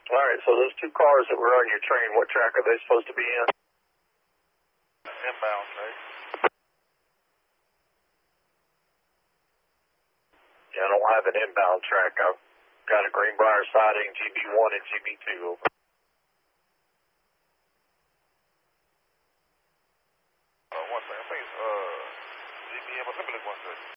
All right, so those two cars that were on your train, what track are they supposed to be in? Inbound track. Yeah, I don't have an inbound track. I've got a Greenbrier siding, GB1 and GB2. Over. One second. I think it's GBM Assembly 1 second.